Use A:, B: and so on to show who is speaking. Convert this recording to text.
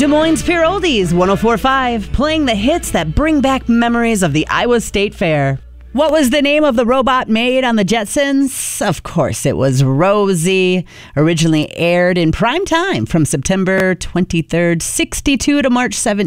A: Moines Pure Oldies 104.5, playing the hits that bring back memories of the Iowa State Fair. What was the name of the robot made on the Jetsons? Of course, it was Rosie. Originally aired in prime time from September 23rd, 62 to March 17th.